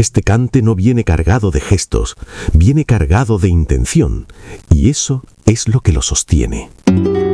Este cante no viene cargado de gestos, viene cargado de intención, y eso es lo que lo sostiene.